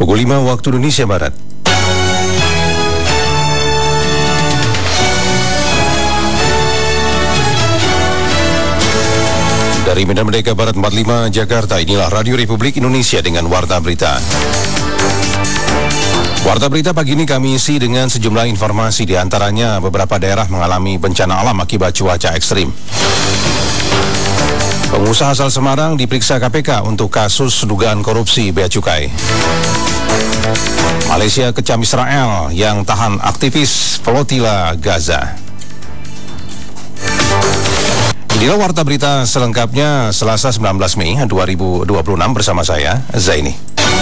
Pukul 5 waktu Indonesia Barat. Dari Medan Merdeka Barat 45 Jakarta, inilah Radio Republik Indonesia dengan Warta Berita. Warta Berita pagi ini kami isi dengan sejumlah informasi, di antaranya beberapa daerah mengalami bencana alam akibat cuaca ekstrim. Pengusaha asal Semarang diperiksa KPK untuk kasus dugaan korupsi Bea Cukai. Malaysia kecam Israel yang tahan aktivis Flotilla Gaza. Inilah Warta Berita selengkapnya Selasa 19 Mei 2026 bersama saya, Zaini.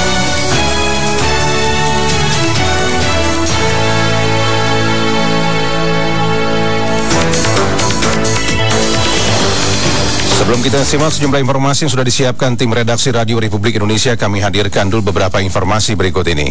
Sebelum kita simak sejumlah informasi yang sudah disiapkan tim redaksi Radio Republik Indonesia, kami hadirkan dulu beberapa informasi berikut ini.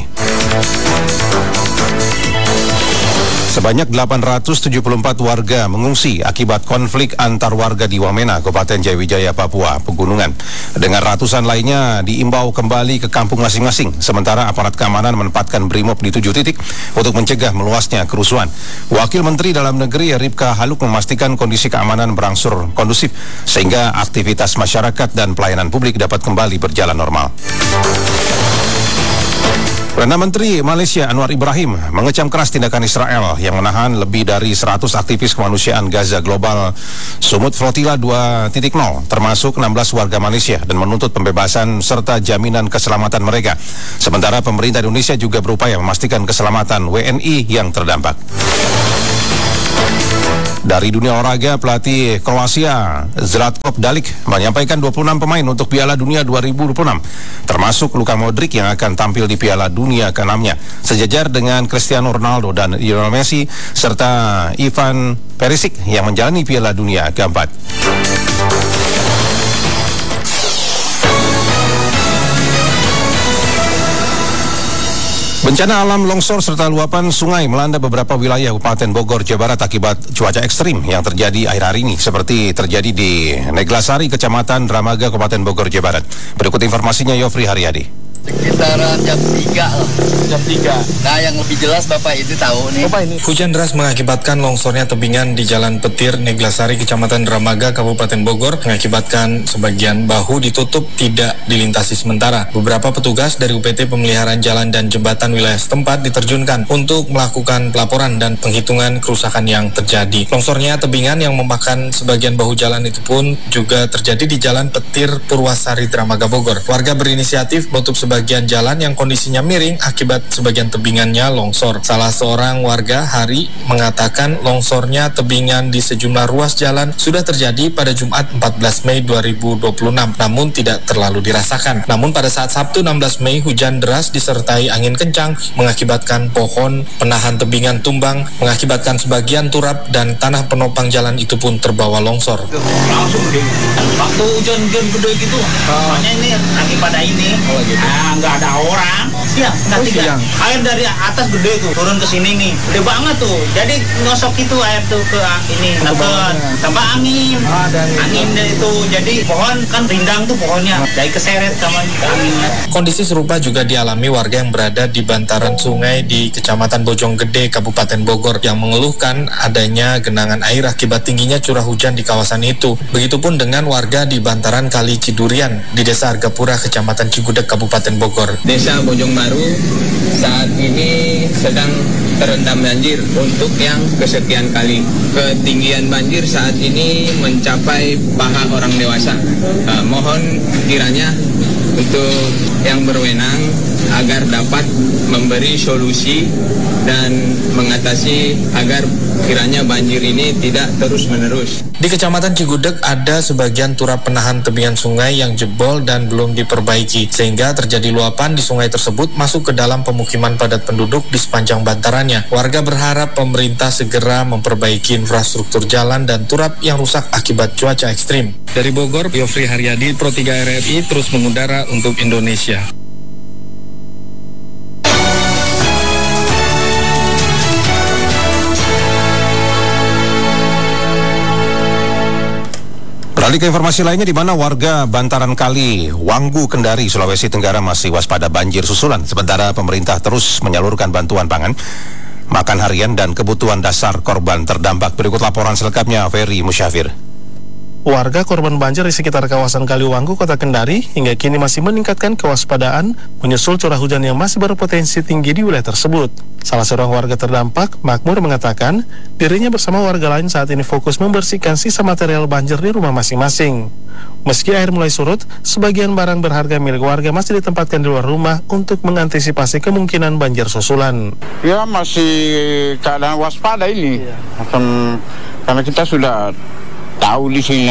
Sebanyak 874 warga mengungsi akibat konflik antar warga di Wamena, Kabupaten Jayawijaya, Papua Pegunungan. Dengan ratusan lainnya diimbau kembali ke kampung masing-masing. Sementara aparat keamanan menempatkan BRIMOB di 7 titik untuk mencegah meluasnya kerusuhan. Wakil Menteri Dalam Negeri Ripka Haluk memastikan kondisi keamanan berangsur kondusif sehingga aktivitas masyarakat dan pelayanan publik dapat kembali berjalan normal. Perdana Menteri Malaysia Anwar Ibrahim mengecam keras tindakan Israel yang menahan lebih dari 100 aktivis kemanusiaan Gaza Global Sumut Flotilla 2.0, termasuk 16 warga Malaysia, dan menuntut pembebasan serta jaminan keselamatan mereka. Sementara pemerintah Indonesia juga berupaya memastikan keselamatan WNI yang terdampak. Dari dunia olahraga, pelatih Kroasia Zlatko Dalic menyampaikan 26 pemain untuk Piala Dunia 2026, termasuk Luka Modric yang akan tampil di Piala Dunia ke-6-nya, sejajar dengan Cristiano Ronaldo dan Lionel Messi, serta Ivan Perisic yang menjalani Piala Dunia ke-4. Bencana alam longsor serta luapan sungai melanda beberapa wilayah Kabupaten Bogor, Jawa Barat akibat cuaca ekstrim yang terjadi akhir hari ini, seperti terjadi di Neglasari, Kecamatan Dramaga, Kabupaten Bogor, Jawa Barat. Berikut informasinya Yofri Haryadi. Sekitaran jam 3 lah. Jam 3. Nah, yang lebih jelas Bapak ini tahu nih. Bapak ini. Hujan deras mengakibatkan longsornya tebingan di Jalan Petir, Neglasari, Kecamatan Dramaga, Kabupaten Bogor, mengakibatkan sebagian bahu ditutup tidak dilintasi sementara. Beberapa petugas dari UPT Pemeliharaan Jalan dan Jembatan wilayah setempat diterjunkan untuk melakukan pelaporan dan penghitungan kerusakan yang terjadi. Longsornya tebingan yang memakan sebagian bahu jalan itu pun juga terjadi di Jalan Petir, Purwasari, Dramaga, Bogor. Warga berinisiatif menutup sebagian jalan yang kondisinya miring akibat sebagian tebingannya longsor. Salah seorang warga, Hari, mengatakan longsornya tebingan di sejumlah ruas jalan sudah terjadi pada Jumat 14 Mei 2026, namun tidak terlalu dirasakan. Namun pada saat Sabtu 16 Mei, hujan deras disertai angin kencang mengakibatkan pohon penahan tebingan tumbang, mengakibatkan sebagian turap dan tanah penopang jalan itu pun terbawa longsor. Langsung gede. Waktu hujan gede gitu, makanya ini lagi pada ini. Oh gitu. Nggak ada orang. Siang. Air dari atas gede tuh, turun ke sini nih. Gede banget tuh. Jadi ngosok itu air tuh ke ini. Tambah angin. Angin itu. Jadi pohon kan rindang tuh pohonnya. Jadi keseret sama anginnya. Kondisi serupa juga dialami warga yang berada di bantaran sungai di Kecamatan Bojonggede, Kabupaten Bogor, yang mengeluhkan adanya genangan air akibat tingginya curah hujan di kawasan itu. Begitupun dengan warga di bantaran Kali Cidurian di Desa Argapura, Kecamatan Cigudeg, Kabupaten Bogor. Desa Bojongbaru saat ini sedang terendam banjir untuk yang kesekian kali. Ketinggian banjir saat ini mencapai paha orang dewasa. Mohon kiranya untuk yang berwenang agar dapat memberi solusi dan mengatasi agar kiranya banjir ini tidak terus-menerus. Di Kecamatan Cigudeg ada sebagian turap penahan tebingan sungai yang jebol dan belum diperbaiki, sehingga terjadi luapan di sungai tersebut masuk ke dalam pemukiman padat penduduk di sepanjang bantarannya. Warga berharap pemerintah segera memperbaiki infrastruktur jalan dan turap yang rusak akibat cuaca ekstrim. Dari Bogor, Yofri Haryadi, Pro 3 RRI terus mengudara untuk Indonesia. Beralih ke informasi lainnya, di mana warga bantaran kali Wanggu, Kendari, Sulawesi Tenggara masih waspada banjir susulan. Sementara pemerintah terus menyalurkan bantuan pangan, makan harian, dan kebutuhan dasar korban terdampak. Berikut laporan selengkapnya, Ferry Musyafir. Warga korban banjir di sekitar kawasan Kaliwanggu, Kota Kendari, hingga kini masih meningkatkan kewaspadaan menyusul curah hujan yang masih berpotensi tinggi di wilayah tersebut. Salah seorang warga terdampak, Makmur, mengatakan dirinya bersama warga lain saat ini fokus membersihkan sisa material banjir di rumah masing-masing. Meski air mulai surut, sebagian barang berharga milik warga masih ditempatkan di luar rumah untuk mengantisipasi kemungkinan banjir susulan. Ya, masih keadaan waspada ini, karena kita sudah tahu di sini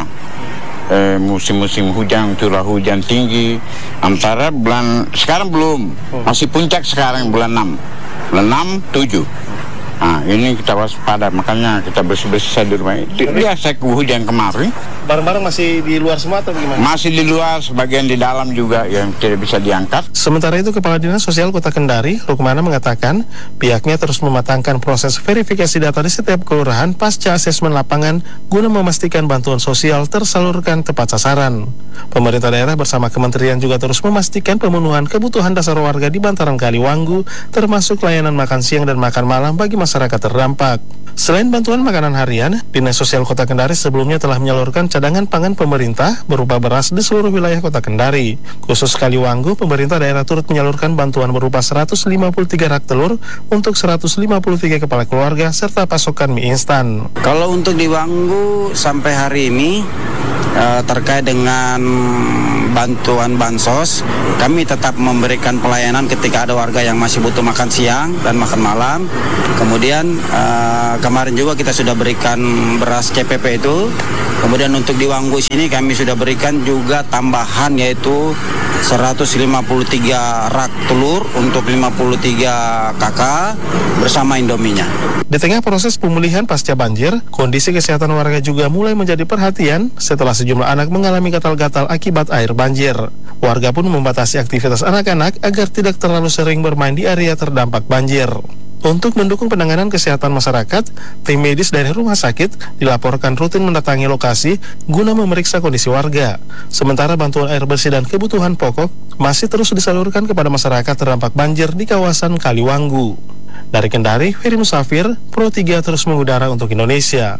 musim-musim hujan, curah hujan tinggi antara bulan sekarang belum, masih puncak sekarang bulan 6, 7. Nah, ini kita waspada, makanya kita bersih-bersih di rumah. Biasa hujan kemarin. Barang-barang masih di luar semua atau bagaimana? Masih di luar, sebagian di dalam juga yang tidak bisa diangkat. Sementara itu, Kepala Dinas Sosial Kota Kendari, Rukmana, mengatakan pihaknya terus mematangkan proses verifikasi data di setiap kelurahan pasca asesmen lapangan guna memastikan bantuan sosial tersalurkan tepat sasaran. Pemerintah daerah bersama kementerian juga terus memastikan pemenuhan kebutuhan dasar warga di bantaran Kaliwanggu, termasuk layanan makan siang dan makan malam bagi masyarakat terdampak. Selain bantuan makanan harian, Dinas Sosial Kota Kendari sebelumnya telah menyalurkan cadangan pangan pemerintah berupa beras di seluruh wilayah Kota Kendari. Khusus Kaliwanggu, pemerintah daerah turut menyalurkan bantuan berupa 153 rak telur untuk 153 kepala keluarga serta pasokan mie instan. Kalau untuk di Wanggu sampai hari ini terkait dengan bantuan bansos, kami tetap memberikan pelayanan ketika ada warga yang masih butuh makan siang dan makan malam. Kemudian kemarin juga kita sudah berikan beras CPP itu. Kemudian untuk di Wanggu sini kami sudah berikan juga tambahan, yaitu 153 rak telur untuk 53 kakak bersama Indominya. Di tengah proses pemulihan pasca banjir, kondisi kesehatan warga juga mulai menjadi perhatian setelah sejumlah anak mengalami gatal-gatal akibat air banjir. Warga pun membatasi aktivitas anak-anak agar tidak terlalu sering bermain di area terdampak banjir. Untuk mendukung penanganan kesehatan masyarakat, tim medis dari rumah sakit dilaporkan rutin mendatangi lokasi guna memeriksa kondisi warga. Sementara bantuan air bersih dan kebutuhan pokok masih terus disalurkan kepada masyarakat terdampak banjir di kawasan Kaliwanggu. Dari Kendari, Ferry Musafir, Pro 3 terus mengudara untuk Indonesia.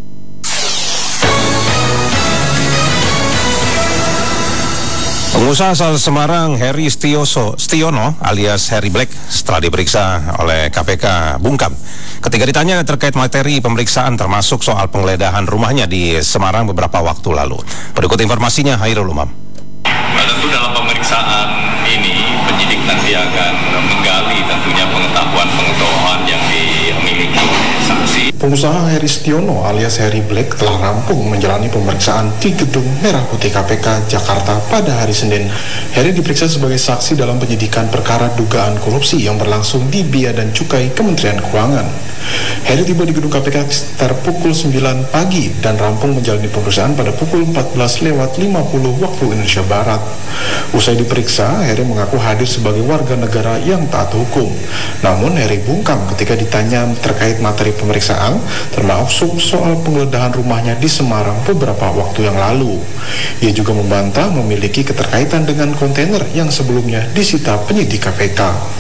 Pengusaha asal Semarang Heri Stiono alias Harry Black setelah diperiksa oleh KPK bungkam ketika ditanya terkait materi pemeriksaan termasuk soal penggeledahan rumahnya di Semarang beberapa waktu lalu. Berikut informasinya, Hairul Umam. Tentu dalam pemeriksaan ini penyidik nanti akan menggali tentunya pengetahuan yang dimiliki saksi. Pengusaha Heri Stiono alias Harry Black telah rampung menjalani pemeriksaan di Gedung Merah Putih KPK Jakarta pada hari Senin. Harry diperiksa sebagai saksi dalam penyidikan perkara dugaan korupsi yang berlangsung di Bea dan Cukai Kementerian Keuangan. Harry tiba di gedung KPK sekitar pukul 9 pagi dan rampung menjalani pemeriksaan pada pukul 14.50 waktu Indonesia Barat. Usai diperiksa, Harry mengaku hadir sebagai warga negara yang taat hukum. Namun Harry bungkam ketika ditanya terkait materi pemeriksaan, termasuk soal penggeledahan rumahnya di Semarang beberapa waktu yang lalu. Ia juga membantah memiliki keterkaitan dengan kontainer yang sebelumnya disita penyidik KPK.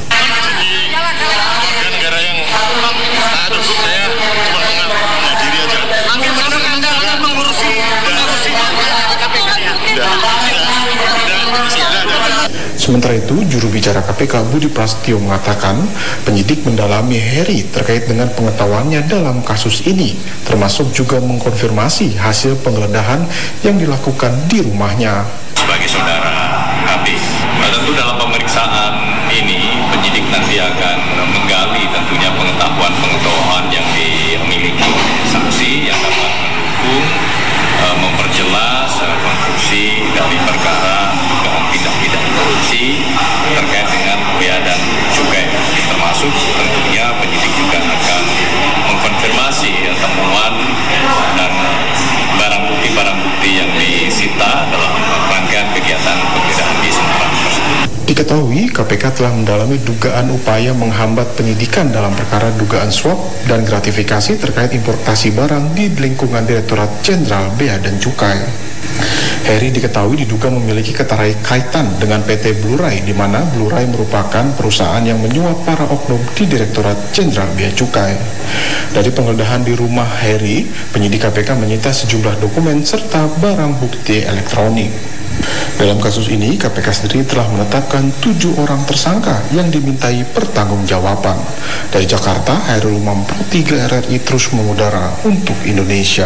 Sementara itu, juru bicara KPK Budi Prasetyo mengatakan penyidik mendalami Harry terkait dengan pengetahuannya dalam kasus ini, termasuk juga mengkonfirmasi hasil penggeledahan yang dilakukan di rumahnya. Sebagai saudara KB, tentu dalam pemeriksaan ini penyidik nanti akan menggali tentunya pengetahuan yang dimiliki saksi yang dapat mendukung memperjelas konstruksi dari perkara dugaan tindak pidana korupsi terkait dengan bea dan cukai, termasuk tentunya penyidik juga akan mengkonfirmasi temuan dan barang bukti yang disita dalam rangkaian kegiatan penggeledahan di Semarang tersebut. Di Diketahui KPK telah mendalami dugaan upaya menghambat penyidikan dalam perkara dugaan suap dan gratifikasi terkait importasi barang di lingkungan Direktorat Jenderal Bea dan Cukai. Heri diketahui diduga memiliki keterkaitan dengan PT Blue Ray, di mana Blue Ray merupakan perusahaan yang menyuap para oknum di Direktorat Jenderal Bea Cukai. Dari penggeledahan di rumah Heri, penyidik KPK menyita sejumlah dokumen serta barang bukti elektronik. Dalam kasus ini, KPK sendiri telah menetapkan 7 orang tersangka yang dimintai pertanggungjawaban. Dari Jakarta, Hairul Umam, Pro 3 RRI terus mengudara untuk Indonesia.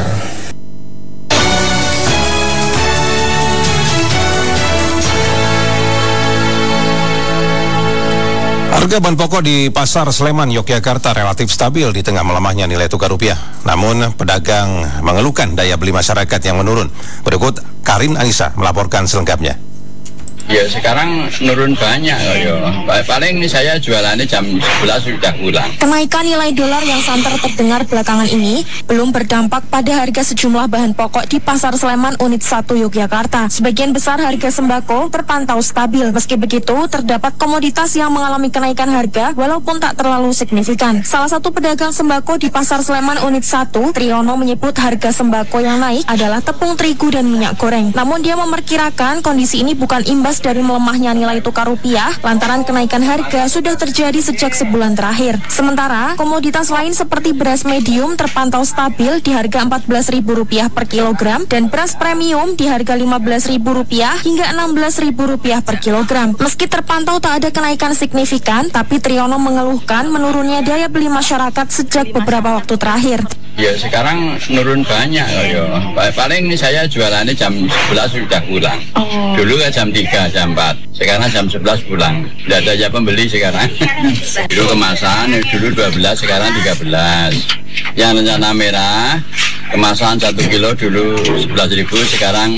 Harga bahan pokok di Pasar Sleman, Yogyakarta relatif stabil di tengah melemahnya nilai tukar rupiah. Namun, pedagang mengeluhkan daya beli masyarakat yang menurun. Berikut Karin Anissa melaporkan selengkapnya. Ya sekarang menurun banyak ya. Paling ini saya jualannya jam 11 sudah pulang. Kenaikan nilai dolar yang santer terdengar belakangan ini belum berdampak pada harga sejumlah bahan pokok di Pasar Sleman Unit 1 Yogyakarta. Sebagian besar harga sembako terpantau stabil. Meski begitu, terdapat komoditas yang mengalami kenaikan harga walaupun tak terlalu signifikan. Salah satu pedagang sembako di Pasar Sleman Unit 1, Triyono, menyebut harga sembako yang naik adalah tepung terigu dan minyak goreng. Namun dia memperkirakan kondisi ini bukan imbas dari melemahnya nilai tukar rupiah lantaran kenaikan harga sudah terjadi sejak sebulan terakhir. Sementara komoditas lain seperti beras medium terpantau stabil di harga Rp14.000 per kilogram dan beras premium di harga Rp15.000 hingga Rp16.000 per kilogram. Meski terpantau tak ada kenaikan signifikan, tapi Triyono mengeluhkan menurunnya daya beli masyarakat sejak beberapa waktu terakhir. Ya sekarang menurun banyak ya. Paling ini saya jualannya jam 11 sudah pulang. Dulu kan jam 3, jam 4. Sekarang jam 11 pulang. Tidak ada aja pembeli sekarang. Dulu kemasan, dulu 12, sekarang 13. Yang rencana merah, kemasan 1 kilo dulu 11.000, sekarang